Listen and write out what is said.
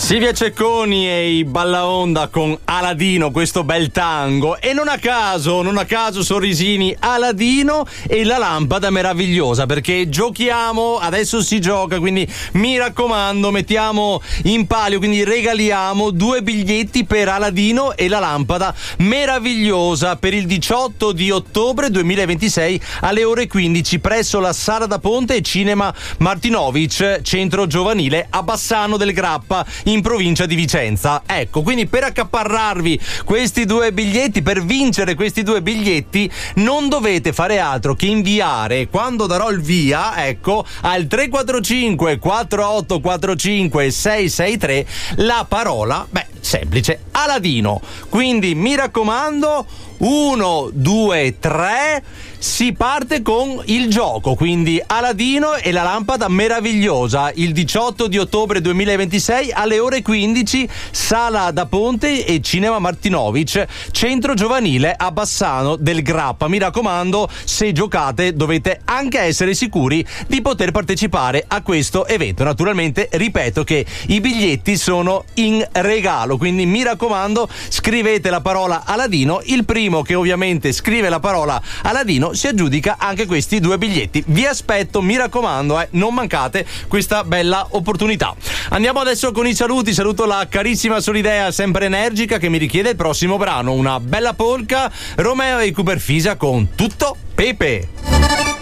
Silvia Cecconi e i Ballaonda con Aladino, questo bel tango. E non a caso sorrisini, Aladino e la lampada meravigliosa, perché giochiamo, adesso si gioca, quindi mi raccomando, mettiamo in palio, quindi regaliamo 2 biglietti per Aladino e la lampada meravigliosa per il 18 di ottobre 2026 alle ore 15 presso la Sala da Ponte e Cinema Martinovic, centro giovanile a Bassano del Grappa, in provincia di Vicenza. Ecco, quindi per accaparrarvi questi 2 biglietti, per vincere questi 2 biglietti, non dovete fare altro che inviare, quando darò il via, ecco, al 345 4845 663 la parola, semplice, Aladino. Quindi mi raccomando, 1, 2, 3, si parte con il gioco, quindi Aladino e la lampada meravigliosa, il 18 di ottobre 2026 alle ore 15, Sala da Ponte e Cinema Martinovic, centro giovanile a Bassano del Grappa. Mi raccomando, se giocate dovete anche essere sicuri di poter partecipare a questo evento. Naturalmente ripeto che i biglietti sono in regalo, quindi mi raccomando, scrivete la parola Aladino, il primo che ovviamente scrive la parola Aladino si aggiudica anche questi 2 biglietti. Vi aspetto, mi raccomando, non mancate questa bella opportunità. Andiamo adesso con i saluti. Saluto la carissima Solidea, sempre energica, che mi richiede il prossimo brano, una bella polka, Romeo e Cooper Fisa con Tutto Pepe.